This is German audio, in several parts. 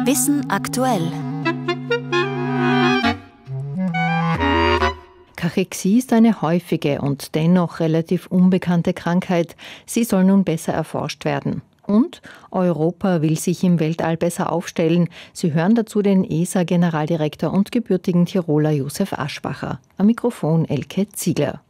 Wissen aktuell. Kachexie ist eine häufige und dennoch relativ unbekannte Krankheit. Sie soll nun besser erforscht werden. Und Europa will sich im Weltall besser aufstellen. Sie hören dazu den ESA-Generaldirektor und gebürtigen Tiroler Josef Aschbacher. Am Mikrofon Elke Ziegler.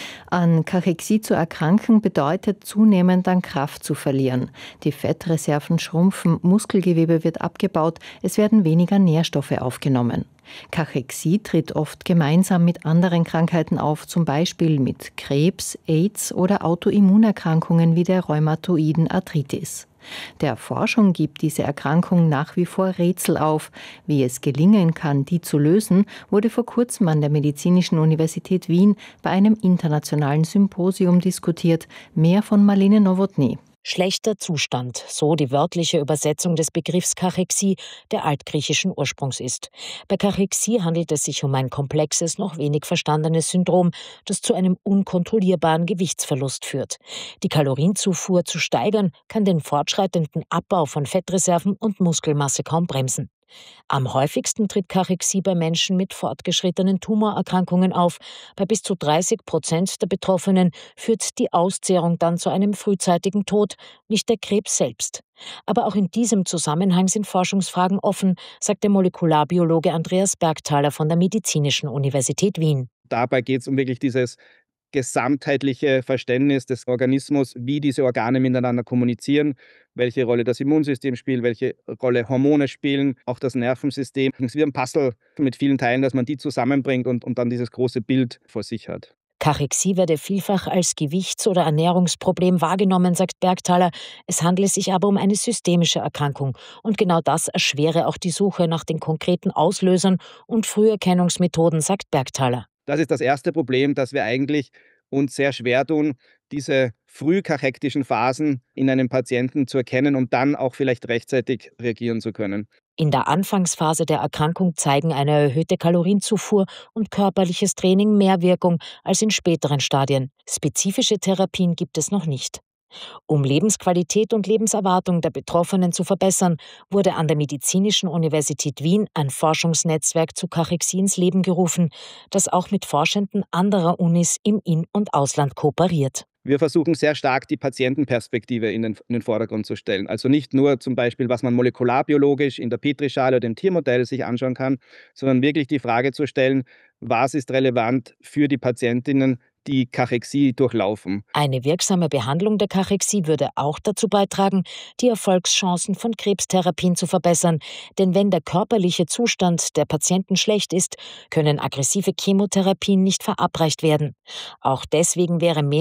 An Kachexie zu erkranken bedeutet zunehmend an Kraft zu verlieren. Die Fettreserven schrumpfen, Muskelgewebe wird abgebaut, es werden weniger Nährstoffe aufgenommen. Kachexie tritt oft gemeinsam mit anderen Krankheiten auf, zum Beispiel mit Krebs, AIDS oder Autoimmunerkrankungen wie der rheumatoiden Arthritis. Der Forschung gibt diese Erkrankung nach wie vor Rätsel auf. Wie es gelingen kann, die zu lösen, wurde vor kurzem an der Medizinischen Universität Wien bei einem internationalen Symposium diskutiert. Mehr von Marlene Nowotny. Schlechter Zustand, so die wörtliche Übersetzung des Begriffs Kachexie, der altgriechischen Ursprungs ist. Bei Kachexie handelt es sich um ein komplexes, noch wenig verstandenes Syndrom, das zu einem unkontrollierbaren Gewichtsverlust führt. Die Kalorienzufuhr zu steigern, kann den fortschreitenden Abbau von Fettreserven und Muskelmasse kaum bremsen. Am häufigsten tritt Kachexie bei Menschen mit fortgeschrittenen Tumorerkrankungen auf. Bei bis zu 30% der Betroffenen führt die Auszehrung dann zu einem frühzeitigen Tod, nicht der Krebs selbst. Aber auch in diesem Zusammenhang sind Forschungsfragen offen, sagt der Molekularbiologe Andreas Bergthaler von der Medizinischen Universität Wien. Dabei geht es um wirklich dieses gesamtheitliche Verständnis des Organismus, wie diese Organe miteinander kommunizieren, welche Rolle das Immunsystem spielt, welche Rolle Hormone spielen, auch das Nervensystem. Es ist wie ein Puzzle mit vielen Teilen, dass man die zusammenbringt und dann dieses große Bild vor sich hat. Kachexie werde vielfach als Gewichts- oder Ernährungsproblem wahrgenommen, sagt Bergthaler. Es handele sich aber um eine systemische Erkrankung. Und genau das erschwere auch die Suche nach den konkreten Auslösern und Früherkennungsmethoden, sagt Bergthaler. Das ist das erste Problem, dass wir eigentlich uns sehr schwer tun, diese frühkachektischen Phasen in einem Patienten zu erkennen und dann auch vielleicht rechtzeitig reagieren zu können. In der Anfangsphase der Erkrankung zeigen eine erhöhte Kalorienzufuhr und körperliches Training mehr Wirkung als in späteren Stadien. Spezifische Therapien gibt es noch nicht. Um Lebensqualität und Lebenserwartung der Betroffenen zu verbessern, wurde an der Medizinischen Universität Wien ein Forschungsnetzwerk zu Kachexie ins Leben gerufen, das auch mit Forschenden anderer Unis im In- und Ausland kooperiert. Wir versuchen sehr stark, die Patientenperspektive in den Vordergrund zu stellen. Also nicht nur zum Beispiel, was man molekularbiologisch in der Petrischale oder im Tiermodell sich anschauen kann, sondern wirklich die Frage zu stellen, was ist relevant für die Patientinnen, die Kachexie durchlaufen. Eine wirksame Behandlung der Kachexie würde auch dazu beitragen, die Erfolgschancen von Krebstherapien zu verbessern. Denn wenn der körperliche Zustand der Patienten schlecht ist, können aggressive Chemotherapien nicht verabreicht werden. Auch deswegen wäre mehr